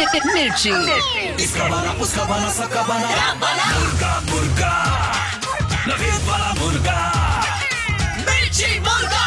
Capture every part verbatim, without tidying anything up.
मिर्ची। इसका बना उसका बना सबका बना मुर्गा मुर्गा नवीद वाला मुर्गा मिर्ची मुर्गा।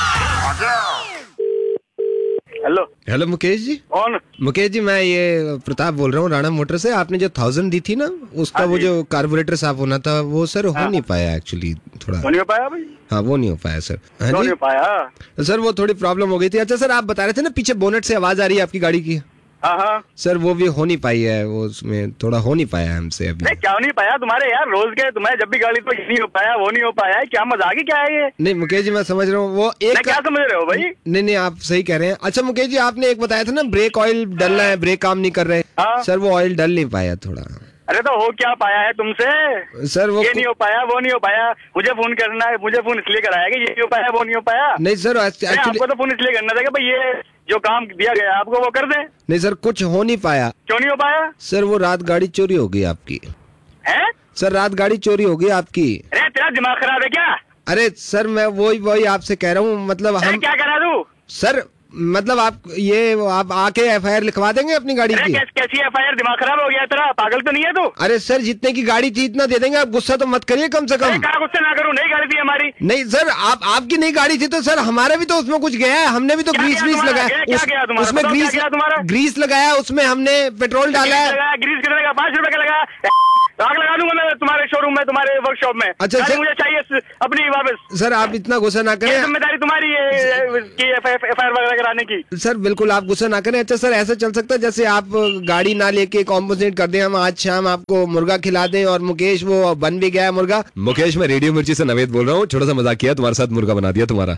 Hello hello Mukesh ji. कौन? मुकेश जी मैं ये प्रताप बोल रहा हूँ राणा मोटर से। आपने जो थाउजेंड दी थी ना उसका हाँ वो जी। जो कार्बोरेटर साफ होना था वो सर हो हाँ। नहीं पाया एक्चुअली थोड़ा। वो नहीं हो पाया भाई? हाँ वो नहीं हो पाया सर। हाँ क्यों जी नहीं हो पाया? सर वो थोड़ी प्रॉब्लम हो गई थी। अच्छा सर आप बता रहे थे ना पीछे बोनेट से आवाज आ रही है आपकी गाड़ी की। हाँ हाँ। सर वो भी हो नहीं पाई है, वो उसमें थोड़ा हो नहीं पाया हमसे अभी। नहीं क्या नहीं पाया तुम्हारे यार? रोज के तुम्हारे जब भी गाड़ी तो ये नहीं हो पाया वो नहीं हो पाया है, क्या मजाक है क्या है ये? नहीं मुकेश जी मैं समझ रहा हूँ वो एक नहीं क्या समझ रहे हो भाई? नहीं नहीं आप सही कह रहे हैं। अच्छा मुकेश जी आपने एक बताया था ना ब्रेक ऑयल डलना है, ब्रेक काम नहीं कर रहे। हाँ। सर वो ऑयल डल नहीं पाया थोड़ा। अरे तो हो क्या पाया है तुमसे? सर वो ये नहीं हो पाया वो नहीं हो पाया, मुझे फोन करना है, मुझे फोन इसलिए कराया कि ये नहीं हो पाया वो नहीं हो पाया। नहीं सर अरे एक्चुअली आपको तो फोन इसलिए करना था कि भाई ये जो काम दिया गया आपको वो कर दे। नहीं सर कुछ हो नहीं पाया। क्यों नहीं हो पाया? सर वो रात गाड़ी चोरी हो गई आपकी। है? सर रात गाड़ी चोरी हो गई आपकी। अरे तेरा दिमाग खराब है क्या? अरे सर मैं वही वही आपसे कह रहा हूँ मतलब अरे हम क्या करा तू? सर मतलब आप ये आप आके एफ आई आर लिखवा देंगे अपनी गाड़ी अरे की। कैस, कैसी एफ आई आर? दिमाग खराब हो गया तेरा? पागल तो नहीं है तू? अरे सर जितने की गाड़ी थी इतना दे देंगे, आप गुस्सा तो मत करिए कम से अरे कम। कहा गुस्से ना करूं, नई गाड़ी थी हमारी। नहीं सर आप आपकी नई गाड़ी थी तो सर हमारा भी तो उसमें कुछ गया है, हमने भी तो क्या ग्रीस गया व्रीस तुम्हारा? लगाया क्या- क्या उस- गया तुम्हारा? उसमें बताओ क्या ग्रीस गया तुम्हारा? ग्रीस लगाया, उसमें हमने पेट्रोल डाला ग्रीस है। लगाया, ग्रीस कितने का? पाँच रुपए का लगा। आग लगा दूंगा मैं तुम्हारे शोरूम में, तुम्हारे वर्कशॉप में। अच्छा, गाड़ी सर- मुझे चाहिए स- अपनी वापस। सर आप इतना गुस्सा ना ये करें। जिम्मेदारी तुम्हारी है कि एफ आई आर वगैरह कराने की। सर बिल्कुल आप गुस्सा ना करें। अच्छा सर ऐसा चल सकता है जैसे आप गाड़ी ना लेके कॉम्पोजिट कर दें, हम आज शाम आपको मुर्गा खिला दें और मुकेश वो बन भी गया है मुर्गा। मुकेश मैं रेडियो मिर्ची से नवेद बोल रहा हूँ, छोटा सा मजाक किया, तुम्हारे साथ मुर्गा बना दिया तुम्हारा।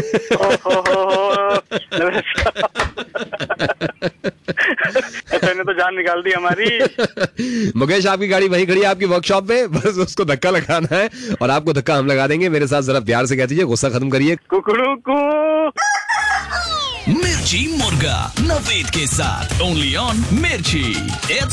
तूने तो जान निकाल दी हमारी। मुकेश आपकी गाड़ी वही खड़ी है आपकी वर्कशॉप में, बस उसको धक्का लगाना है और आपको धक्का हम लगा देंगे। मेरे साथ जरा प्यार से कह दीजिए, गुस्सा खत्म करिए। कुकड़ू कू। मिर्ची मुर्गा नवेद के साथ ओनली ऑन मिर्ची। इट्स